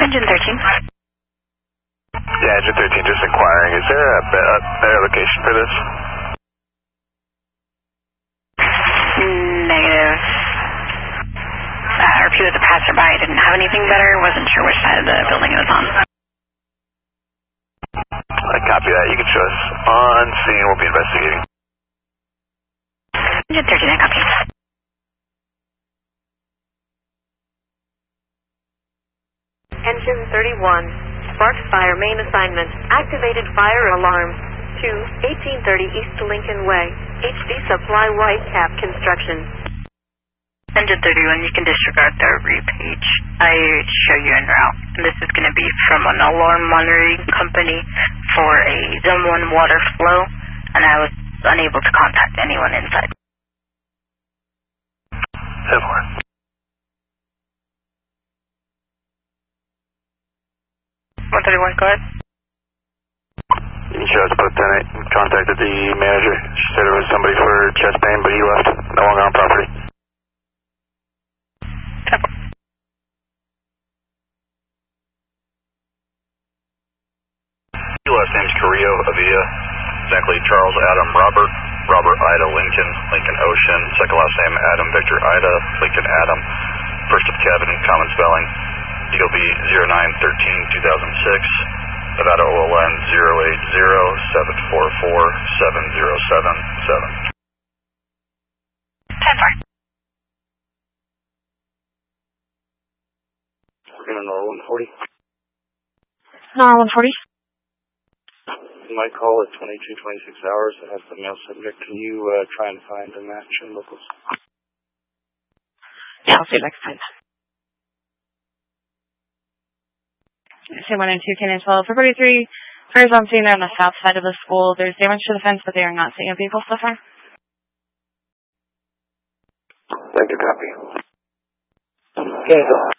Engine 13. Yeah, Engine 13, just inquiring. Is there a better location for this? Negative. Repeat with the passerby. I didn't have anything better. Wasn't sure which side of the building it was on. I copy that. You can show us on scene. We'll be investigating. Engine 13, I copy. Engine 31, sparked fire main assignment, activated fire alarm to 1830 East Lincoln Way, HD Supply White Cap Construction. Engine 31, you can disregard the repage. I show you en route. And this is going to be from an alarm monitoring company for a Zone 1 water flow, and I was unable to contact anyone inside. 7-1. Go ahead. You can show us Lieutenant contacted the manager. She said it was somebody for chest pain, but he left. No longer on property. Last name's Carrillo Avila. Exactly Charles Adam Robert. Robert Ida Lincoln. Lincoln Ocean. Second last name Adam Victor Ida. Lincoln Adam. First of cabin, common spelling. DOB 09-13-2006. Nevada OLN 080-744-7077. 10-4. We're going to NOR 140. NOR 140. My call at 22-26 hours. I have the male subject. Can you try and find a match in locals? Yeah, I'll see you next time. C1 and 2, Canyon 12. For 43, fires on scene. They're on the south side of the school. There's damage to the fence, but they are not seeing a vehicle so far. Thank you, copy. Okay, go.